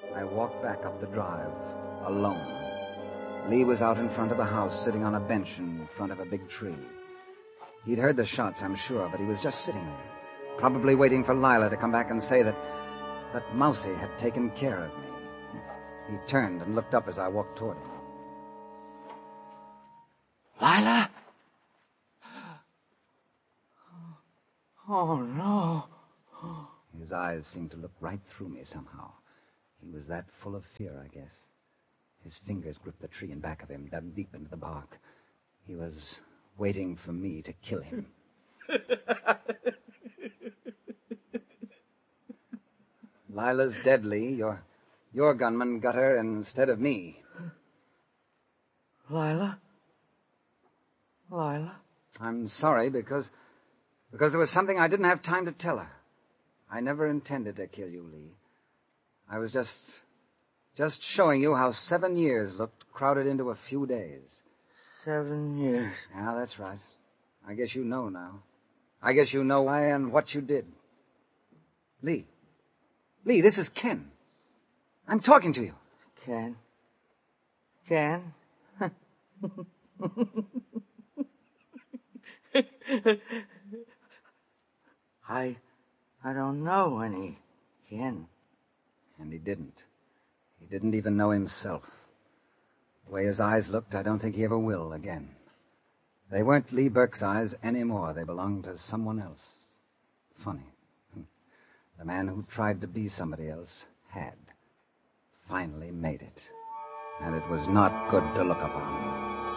I walked back up the drive, alone. Lee was out in front of the house, sitting on a bench in front of a big tree. He'd heard the shots, I'm sure, but he was just sitting there, probably waiting for Lila to come back and say that Mousie had taken care of me. He turned and looked up as I walked toward him. Lila? Oh, no. His eyes seemed to look right through me somehow. He was that full of fear, I guess. His fingers gripped the tree in back of him, dug deep into the bark. He was waiting for me to kill him. Lila's dead, Lee. Your gunman got her instead of me. Lila? Lila? I'm sorry because there was something I didn't have time to tell her. I never intended to kill you, Lee. I was just showing you how 7 years looked crowded into a few days. 7 years. Yeah, that's right. I guess you know now. I guess you know why and what you did. Lee, this is Ken. I'm talking to you. Ken? I don't know any Ken. And he didn't. He didn't even know himself. The way his eyes looked, I don't think he ever will again. They weren't Lee Burke's eyes anymore. They belonged to someone else. Funny. The man who tried to be somebody else had finally made it. And it was not good to look upon.